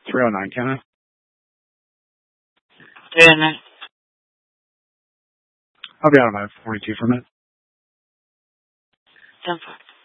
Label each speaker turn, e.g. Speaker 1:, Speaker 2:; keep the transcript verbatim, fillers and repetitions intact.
Speaker 1: three oh nine, can I?
Speaker 2: ten nine.
Speaker 1: I'll be out of my forty-two for a minute.
Speaker 2: ten four.